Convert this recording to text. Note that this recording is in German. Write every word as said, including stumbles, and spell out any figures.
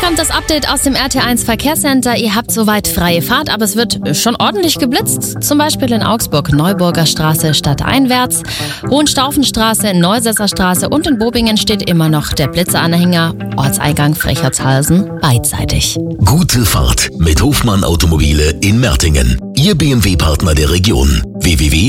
kommt das Update aus dem R T eins Verkehrscenter. Ihr habt soweit freie Fahrt, aber es wird schon ordentlich geblitzt. Zum Beispiel in Augsburg, Neuburger Straße stadteinwärts, Hohenstaufenstraße, Neusesser Straße und in Bobingen steht immer noch der Blitzeanhänger, Ortseingang Frechartshausen beidseitig. Gute Fahrt mit Hofmann Automobile in Mertingen. Ihr B M W-Partner der Region. w w w